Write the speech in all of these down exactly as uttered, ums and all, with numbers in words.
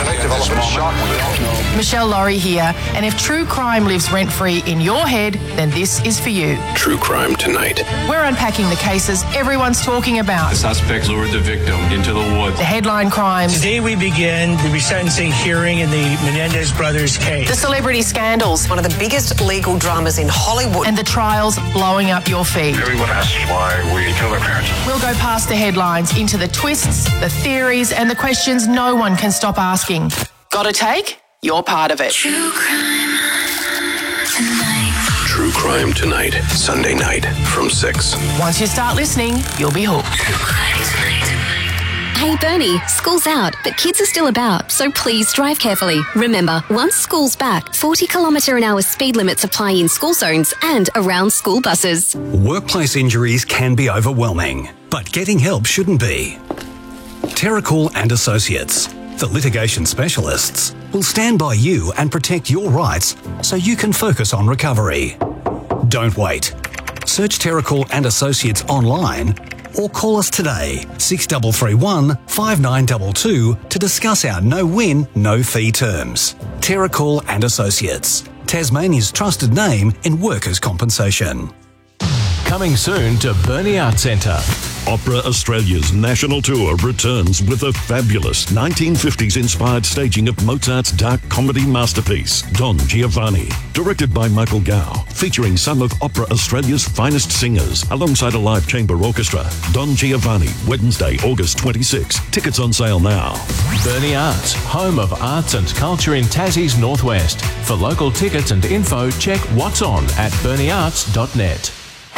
Michelle Laurie here, and if true crime lives rent-free in your head, then this is for you. True Crime Tonight. We're unpacking the cases everyone's talking about. The suspects lured the victim into the woods. The headline crimes. Today we begin the resentencing hearing in the Menendez brothers case. The celebrity scandals. One of the biggest legal dramas in Hollywood. And the trials blowing up your feed. Everyone asks why we killed our parents. We'll go past the headlines into the twists, the theories, and the questions no one can stop asking. Got a take? You're part of it. True Crime Tonight. True Crime Tonight. Sunday night from six. Once you start listening, you'll be hooked. True Crime Tonight. Hey Bernie, school's out, but kids are still about, so please drive carefully. Remember, once school's back, forty kilometre an hour speed limits apply in school zones and around school buses. Workplace injuries can be overwhelming, but getting help shouldn't be. Terracall and Associates, the litigation specialists, will stand by you and protect your rights so you can focus on recovery. Don't wait. Search Terracall and Associates online or call us today, six three three one, five nine two two, to discuss our no-win, no-fee terms. Terracall and Associates, Tasmania's trusted name in workers' compensation. Coming soon to Burnie Arts Centre. Opera Australia's national tour returns with a fabulous nineteen fifties-inspired staging of Mozart's dark comedy masterpiece, Don Giovanni. Directed by Michael Gow, featuring some of Opera Australia's finest singers, alongside a live chamber orchestra. Don Giovanni, Wednesday, August twenty-sixth. Tickets on sale now. Burnie Arts, home of arts and culture in Tassie's Northwest. For local tickets and info, check what's on at burnie arts dot net.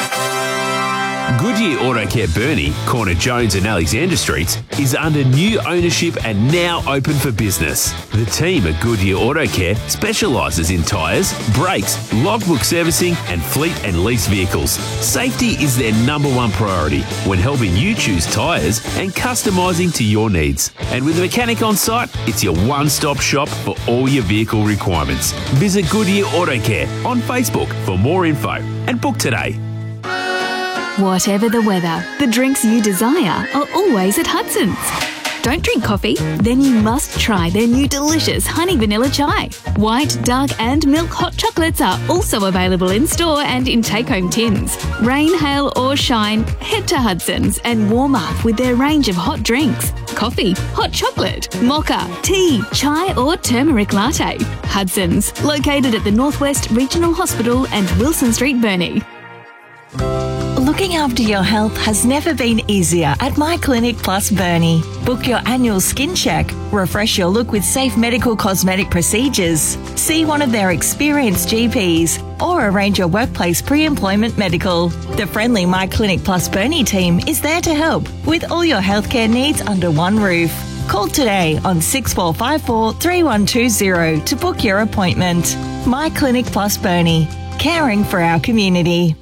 Goodyear Auto Care Burnie, corner Jones and Alexander Streets, is under new ownership and now open for business. The team at Goodyear Auto Care specialises in tyres, brakes, logbook servicing and fleet and lease vehicles. Safety is their number one priority when helping you choose tyres and customising to your needs. And with a mechanic on site, it's your one-stop shop for all your vehicle requirements. Visit Goodyear Auto Care on Facebook for more info and book today. Whatever the weather, the drinks you desire are always at Hudson's. Don't drink coffee? Then you must try their new delicious honey vanilla chai. White, dark and milk hot chocolates are also available in store and in take-home tins. Rain, hail or shine, head to Hudson's and warm up with their range of hot drinks. Coffee, hot chocolate, mocha, tea, chai or turmeric latte. Hudson's, located at the Northwest Regional Hospital and Wilson Street, Burnie. Looking after your health has never been easier at My Clinic Plus Burnie. Book your annual skin check, refresh your look with safe medical cosmetic procedures, see one of their experienced G Ps, or arrange your workplace pre-employment medical. The friendly My Clinic Plus Burnie team is there to help with all your healthcare needs under one roof. Call today on six four five four, three one two zero to book your appointment. My Clinic Plus Burnie, caring for our community.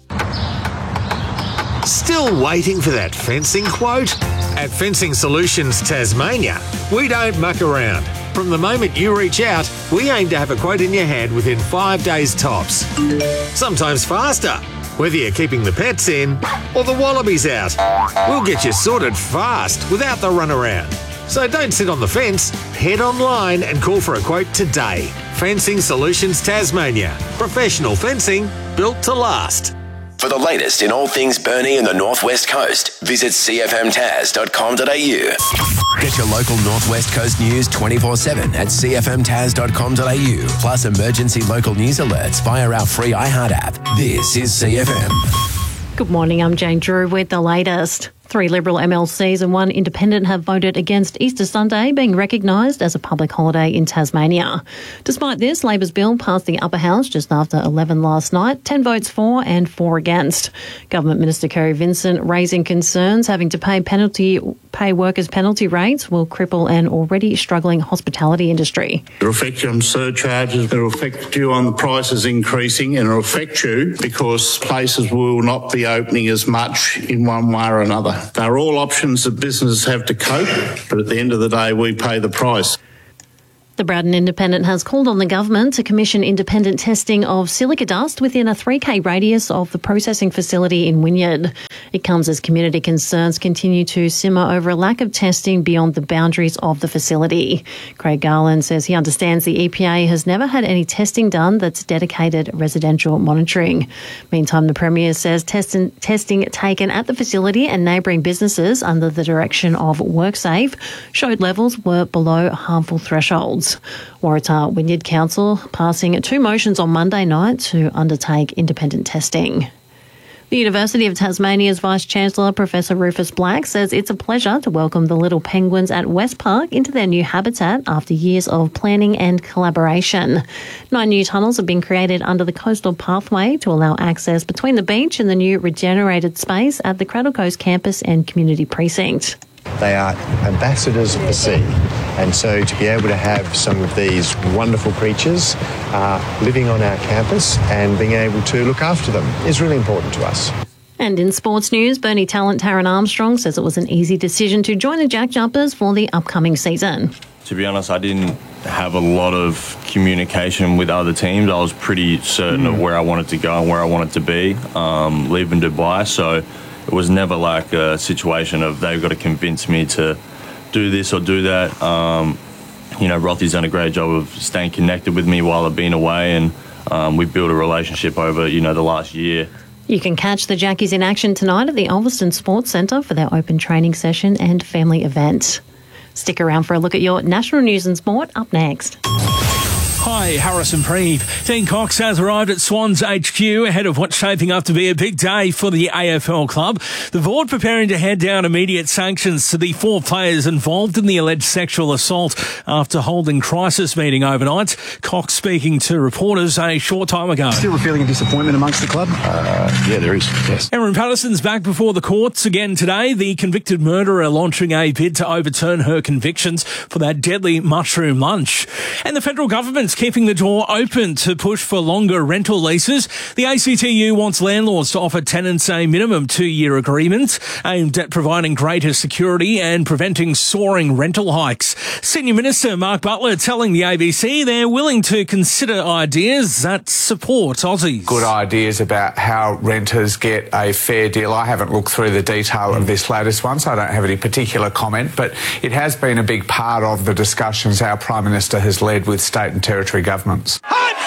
Still waiting for that fencing quote? At Fencing Solutions Tasmania, we don't muck around. From the moment you reach out, we aim to have a quote in your hand within five days tops. Sometimes faster, whether you're keeping the pets in or the wallabies out. We'll get you sorted fast without the runaround. So don't sit on the fence, head online and call for a quote today. Fencing Solutions Tasmania. Professional fencing built to last. For the latest in all things Burnie and the Northwest Coast, visit c f m tas dot com dot a u. Get your local Northwest Coast news twenty-four seven at c f m tas dot com dot a u, plus emergency local news alerts via our free iHeart app. This is C F M. Good morning, I'm Jane Drew with the latest. Three Liberal M L Cs and one independent have voted against Easter Sunday being recognised as a public holiday in Tasmania. Despite this, Labor's bill passed the upper house just after eleven last night, ten votes for and four against. Government Minister Kerry Vincent raising concerns having to pay penalty pay workers penalty rates will cripple an already struggling hospitality industry. It'll affect you on surcharges, it'll affect you on the prices increasing, and it'll affect you because places will not be opening as much in one way or another. They're all options that businesses have to cope, but at the end of the day, we pay the price. The Broughton Independent has called on the government to commission independent testing of silica dust within a three k radius of the processing facility in Wynyard. It comes as community concerns continue to simmer over a lack of testing beyond the boundaries of the facility. Craig Garland says he understands the E P A has never had any testing done that's dedicated residential monitoring. Meantime, the Premier says test- testing taken at the facility and neighbouring businesses under the direction of WorkSafe showed levels were below harmful thresholds. Waratah Wynyard Council passing two motions on Monday night to undertake independent testing. The University of Tasmania's Vice-Chancellor, Professor Rufus Black, says it's a pleasure to welcome the little penguins at West Park into their new habitat after years of planning and collaboration. Nine new tunnels have been created under the coastal pathway to allow access between the beach and the new regenerated space at the Cradle Coast campus and community precinct. They are ambassadors of the sea, and so to be able to have some of these wonderful creatures uh, living on our campus and being able to look after them is really important to us. And in sports news, Burnie talent Taryn Armstrong says it was an easy decision to join the Jack Jumpers for the upcoming season. To be honest, I didn't have a lot of communication with other teams. I was pretty certain mm. of where I wanted to go and where I wanted to be, um, leaving Dubai, so it was never like a situation of they've got to convince me to do this or do that. Um, you know, Rothy's done a great job of staying connected with me while I've been away, and um, we've built a relationship over, you know, the last year. You can catch the Jackies in action tonight at the Ulverston Sports Centre for their open training session and family event. Stick around for a look at your national news and sport up next. Hi, Harrison Preeve. Dean Cox has arrived at Swans H Q ahead of what's shaping up to be a big day for the A F L club. The board preparing to head down immediate sanctions to the four players involved in the alleged sexual assault after holding crisis meeting overnight. Cox speaking to reporters a short time ago. Still a feeling of disappointment amongst the club? Uh, yeah, there is, yes. Erin Patterson's back before the courts again today. The convicted murderer launching a bid to overturn her convictions for that deadly mushroom lunch. And the federal government's keeping the door open to push for longer rental leases. The A C T U wants landlords to offer tenants a minimum two-year agreement aimed at providing greater security and preventing soaring rental hikes. Senior Minister Mark Butler telling the A B C they're willing to consider ideas that support Aussies. Good ideas about how renters get a fair deal. I haven't looked through the detail of this latest one, so I don't have any particular comment, but it has been a big part of the discussions our Prime Minister has led with state and territory governments.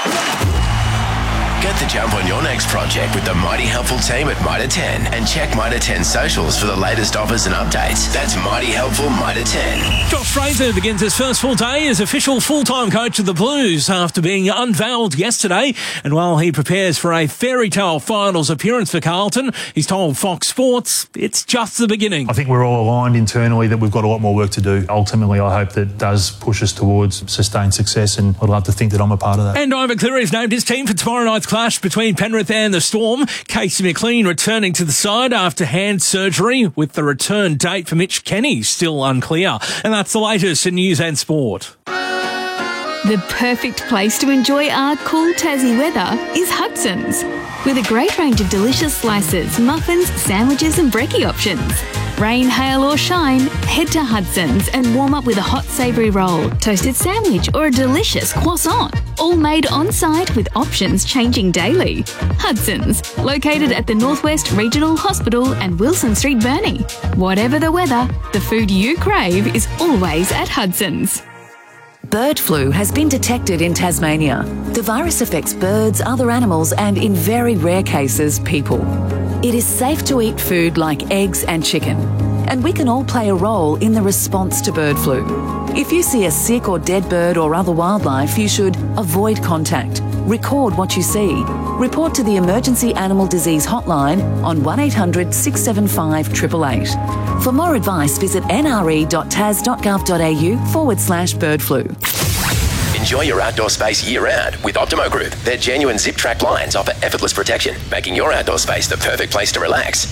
Get the jump on your next project with the Mighty Helpful team at Mitre ten and check Mitre ten socials for the latest offers and updates. That's Mighty Helpful Mitre ten. Josh Fraser begins his first full day as official full-time coach of the Blues after being unveiled yesterday. And while he prepares for a fairy tale finals appearance for Carlton, he's told Fox Sports it's just the beginning. I think we're all aligned internally that we've got a lot more work to do. Ultimately, I hope that does push us towards sustained success, and I'd love to think that I'm a part of that. And Ivan Cleary has named his team for tomorrow night's clash between Penrith and the Storm. Casey McLean returning to the side after hand surgery, with the return date for Mitch Kenny still unclear. And that's the latest in news and sport. The perfect place to enjoy our cool Tassie weather is Hudson's, with a great range of delicious slices, muffins, sandwiches and brekkie options. Rain, hail or shine, head to Hudson's and warm up with a hot savoury roll, toasted sandwich or a delicious croissant, all made on-site with options changing daily. Hudson's, located at the Northwest Regional Hospital and Wilson Street, Burnie. Whatever the weather, the food you crave is always at Hudson's. Bird flu has been detected in Tasmania. The virus affects birds, other animals, and in very rare cases, people. It is safe to eat food like eggs and chicken, and we can all play a role in the response to bird flu. If you see a sick or dead bird or other wildlife, you should avoid contact, record what you see, report to the Emergency Animal Disease Hotline on one eight hundred six seven five eight eight eight. For more advice, visit nre.tas.gov.au forward slash bird flu. Enjoy your outdoor space year-round with Optimo Group. Their genuine zip-track blinds offer effortless protection, making your outdoor space the perfect place to relax.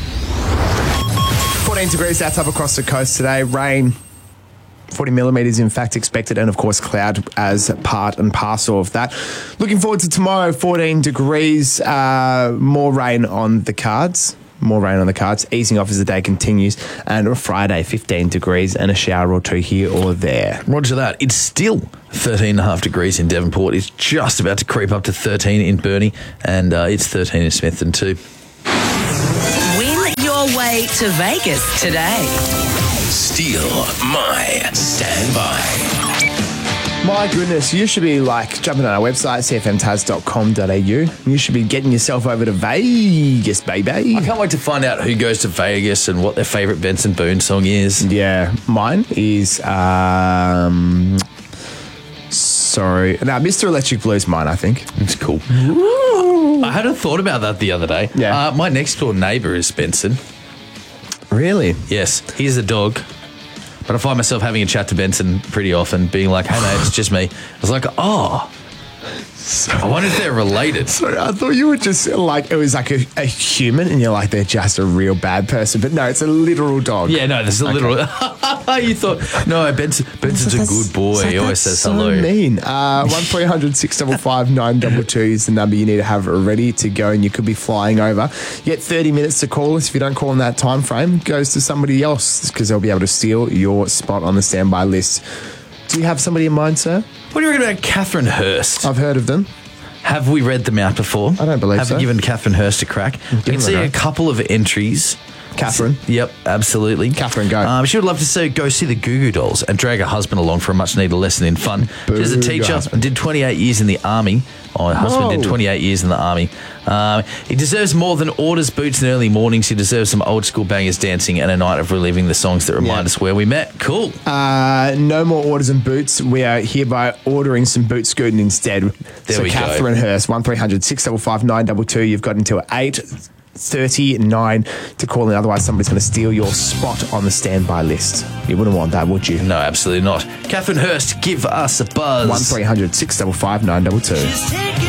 fourteen degrees that's up across the coast today. Rain, forty millimetres in fact expected, and of course cloud as part and parcel of that. Looking forward to tomorrow, fourteen degrees, uh, more rain on the cards. More rain on the cards, easing off as the day continues. And Friday, fifteen degrees and a shower or two here or there. Roger that. It's still thirteen and a half degrees in Devonport. It's just about to creep up to thirteen in Burnie, and uh, it's thirteen in Smithton too. Win your way to Vegas today. Steal my standby. My goodness, you should be like jumping on our website, c f m taz dot com dot a u. You should be getting yourself over to Vegas, baby. I can't wait to find out who goes to Vegas and what their favourite Benson Boone song is. Yeah, mine is, um, sorry. No, Mister Electric Blue's mine, I think. It's cool. Ooh. I hadn't thought about that the other day. Yeah. Uh, my next door neighbour is Benson. Really? Yes. He's a dog. But I find myself having a chat to Benson pretty often, being like, hey, mate, it's just me. I was like, oh, I wonder if they're related. Sorry, I thought you were just like, it was like a, a human and you're like, they're just a real bad person. But no, it's a literal dog. Yeah, no, there's a Okay. literal. You thought, no, Benson, Benson's a good boy. It's like, he always that's says so hello. mean. Uh, one three hundred six five five nine two two is the number you need to have ready to go, and you could be flying over. You get thirty minutes to call us. If you don't call in that time frame, it goes to somebody else because they'll be able to steal your spot on the standby list. Do you have somebody in mind, sir? What do you reckon about Catherine Hurst? I've heard of them. Have we read them out before? I don't believe have so. Have you given Catherine Hurst a crack? You Give can her see a a go. couple of entries. Catherine? Yep, absolutely. Catherine, go. Um, she would love to see, go see the Goo Goo Dolls and drag her husband along for a much-needed lesson in fun. She's a Boo, teacher husband. and did twenty-eight years in the army. Oh, her husband Whoa. did twenty-eight years in the army. Um, he deserves more than orders, boots, and early mornings. He deserves some old-school bangers dancing and a night of reliving the songs that remind Yeah. us where we met. Cool. Uh, no more orders and boots. We are hereby ordering some boot scooting instead. There so we go. Catherine Hurst, one three hundred six five five nine two two. You've got until eight thirty-nine to call in. Otherwise, somebody's going to steal your spot on the standby list. You wouldn't want that, would you? No, absolutely not. Catherine Hurst, give us a buzz. one three hundred six five five nine two two.